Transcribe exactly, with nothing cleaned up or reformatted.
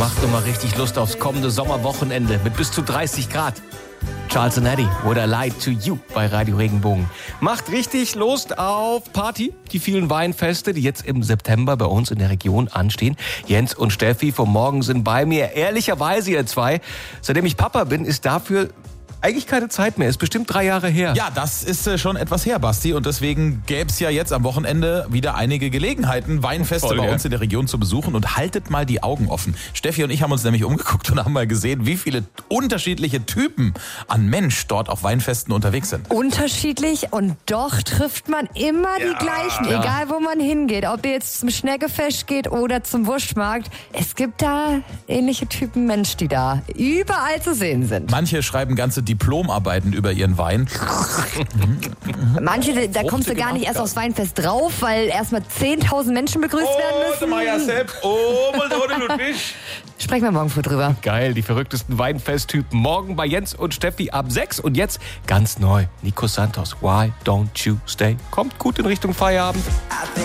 Macht doch mal richtig Lust aufs kommende Sommerwochenende mit bis zu dreißig Grad. Charles and Eddie, Would I Lie to You bei Radio Regenbogen. Macht richtig Lust auf Party. Die vielen Weinfeste, die jetzt im September bei uns in der Region anstehen. Jens und Steffi vom Morgen sind bei mir. Ehrlicherweise, ihr zwei, seitdem ich Papa bin, ist dafür eigentlich keine Zeit mehr. Ist bestimmt drei Jahre her. Ja, das ist äh, schon etwas her, Basti. Und deswegen gäbe es ja jetzt am Wochenende wieder einige Gelegenheiten, Weinfeste Voll, bei ja. uns in der Region zu besuchen. Und haltet mal die Augen offen. Steffi und ich haben uns nämlich umgeguckt und haben mal gesehen, wie viele unterschiedliche Typen an Mensch dort auf Weinfesten unterwegs sind. Unterschiedlich und doch trifft man immer Ja, die gleichen, ja. egal wo man hingeht. Ob ihr jetzt zum Schneckefest geht oder zum Wurstmarkt. Es gibt da ähnliche Typen Mensch, die da überall zu sehen sind. Manche schreiben ganze Diplomarbeiten über ihren Wein. Manche, da kommst du gar nicht erst aufs Weinfest drauf, weil erstmal zehntausend Menschen begrüßt werden müssen. Oh, Ludwig. Sprechen wir morgen früh drüber. Geil, die verrücktesten Weinfesttypen. Morgen bei Jens und Steffi ab sechs. Und jetzt ganz neu, Nico Santos, Why Don't You Stay? Kommt gut in Richtung Feierabend.